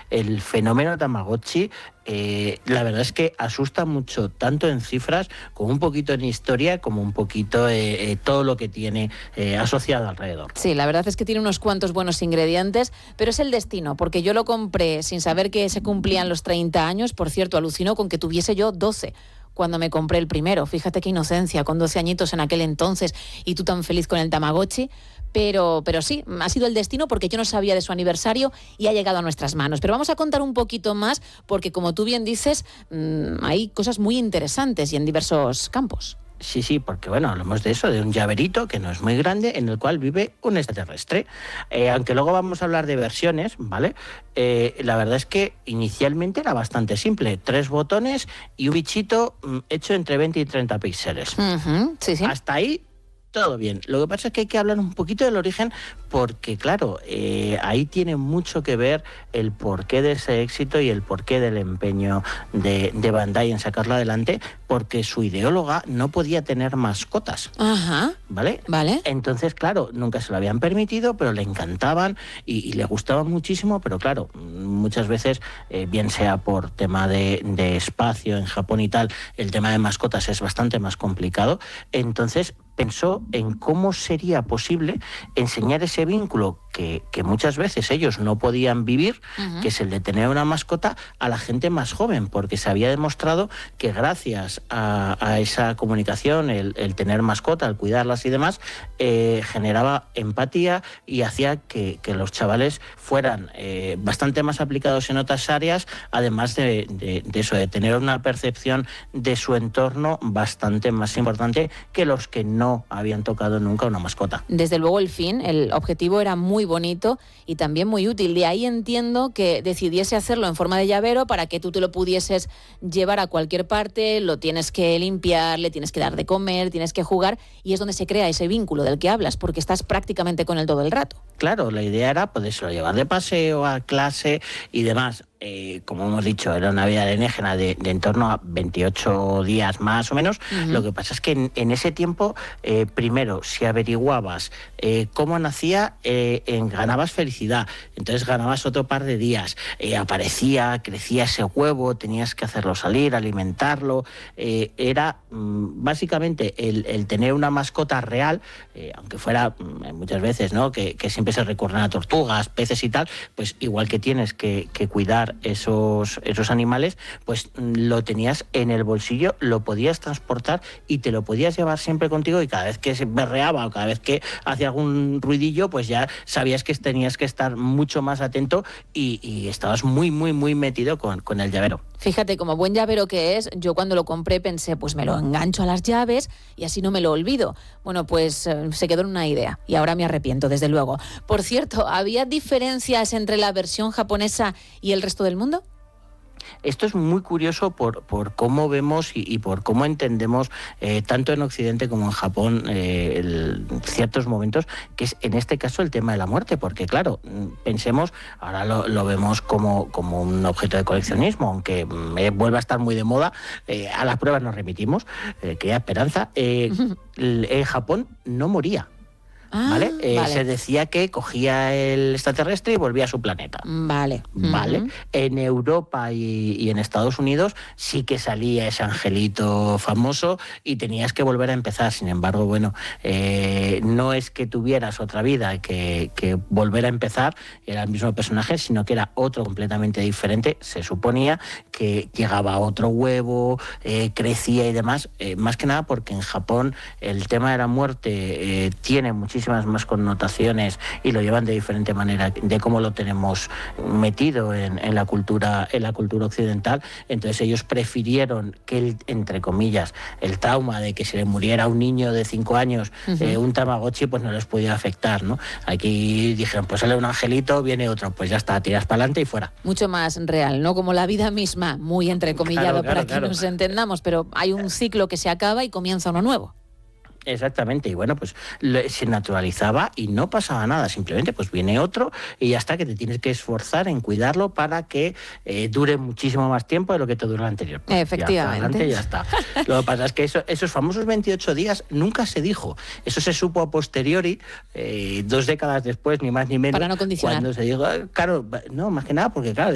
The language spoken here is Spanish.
el fenómeno Tamagotchi, la verdad es que asusta mucho, tanto en cifras como un poquito en historia, como un poquito todo lo que tiene asociado alrededor. Sí, la verdad es que tiene unos cuantos buenos ingredientes, pero es el destino, porque yo lo compré sin saber que se cumplían los 30 años. Por cierto, alucinó con que tuviese yo 12 cuando me compré el primero. Fíjate qué inocencia, con 12 añitos en aquel entonces, y tú tan feliz con el Tamagotchi. Pero sí, ha sido el destino, porque yo no sabía de su aniversario y ha llegado a nuestras manos. Pero vamos a contar un poquito más, porque como tú bien dices, hay cosas muy interesantes y en diversos campos. Sí, porque bueno, hablamos de eso, de un llaverito que no es muy grande, en el cual vive un extraterrestre. Aunque luego vamos a hablar de versiones, ¿vale? La verdad es que inicialmente era bastante simple. 3 botones y un bichito hecho entre 20 y 30 píxeles. Sí. Hasta ahí todo bien. Lo que pasa es que hay que hablar un poquito del origen, porque claro, ahí tiene mucho que ver el porqué de ese éxito y el porqué del empeño de Bandai en sacarlo adelante, porque su ideóloga no podía tener mascotas. Ajá. ¿Vale? Vale. Entonces, claro, nunca se lo habían permitido, pero le encantaban y le gustaban muchísimo, pero claro, muchas veces, bien sea por tema de espacio en Japón y tal, el tema de mascotas es bastante más complicado. Entonces pensó en cómo sería posible enseñar ese vínculo que muchas veces ellos no podían vivir, que es el de tener una mascota, a la gente más joven, porque se había demostrado que gracias a esa comunicación, el tener mascota, el cuidarlas y demás, generaba empatía y hacía que los chavales fueran bastante más aplicados en otras áreas, además de eso, de tener una percepción de su entorno bastante más importante que los que no habían tocado nunca una mascota. Desde luego el objetivo era muy bonito y también muy útil. De ahí entiendo que decidiese hacerlo en forma de llavero para que tú te lo pudieses llevar a cualquier parte. Lo tienes que limpiar, le tienes que dar de comer, tienes que jugar, y es donde se crea ese vínculo del que hablas, porque estás prácticamente con él todo el rato. Claro, la idea era podérselo llevar de paseo, a clase y demás. Como hemos dicho, era una vida alienígena de en torno a 28 días más o menos. Lo que pasa es que en ese tiempo, primero, si averiguabas cómo nacía, ganabas felicidad. Entonces ganabas otro par de días. Aparecía, crecía ese huevo, tenías que hacerlo salir, alimentarlo. Era básicamente el tener una mascota real, aunque fuera muchas veces, ¿no?, que siempre se recurren a tortugas, peces y tal, pues igual que tienes que cuidar esos animales, pues lo tenías en el bolsillo, lo podías transportar y te lo podías llevar siempre contigo, y cada vez que se berreaba o cada vez que hacía algún ruidillo, pues ya sabías que tenías que estar mucho más atento y estabas muy metido con el llavero. Fíjate, como buen llavero que es, yo cuando lo compré pensé, pues me lo engancho a las llaves y así no me lo olvido. Bueno, pues se quedó en una idea y ahora me arrepiento, desde luego. Por cierto, ¿había diferencias entre la versión japonesa y el resto del mundo? Esto es muy curioso por cómo vemos y por cómo entendemos, tanto en Occidente como en Japón, ciertos momentos, que es en este caso el tema de la muerte, porque claro, pensemos, ahora lo vemos como un objeto de coleccionismo, aunque vuelva a estar muy de moda, a las pruebas nos remitimos, que hay esperanza. En Japón no moría. ¿Vale? Vale. Se decía que cogía el extraterrestre y volvía a su planeta. Vale. En Europa y en Estados Unidos sí que salía ese angelito famoso y tenías que volver a empezar. Sin embargo, bueno, no es que tuvieras otra vida que volver a empezar, era el mismo personaje, sino que era otro completamente diferente. Se suponía que llegaba otro huevo, crecía y demás, más que nada porque en Japón el tema de la muerte tiene muchísimas más connotaciones y lo llevan de diferente manera de cómo lo tenemos metido en la cultura occidental. Entonces ellos prefirieron que entre comillas, el trauma de que se le muriera un niño de 5 años, un Tamagotchi, pues no les podía afectar, ¿no? Aquí dijeron, pues sale un angelito, viene otro, pues ya está, tiras para adelante y fuera. Mucho más real, ¿no? Como la vida misma, muy entrecomillado para que nos entendamos, pero hay un ciclo que se acaba y comienza uno nuevo. Exactamente, y bueno, pues se naturalizaba y no pasaba nada, simplemente pues viene otro y ya está, que te tienes que esforzar en cuidarlo para que dure muchísimo más tiempo de lo que te duró el anterior. Pues efectivamente. Ya está. Lo que pasa es que esos famosos 28 días nunca se dijo, eso se supo a posteriori, 2 décadas después, ni más ni menos. Para no condicionar. Cuando se dijo, claro, no, más que nada porque claro,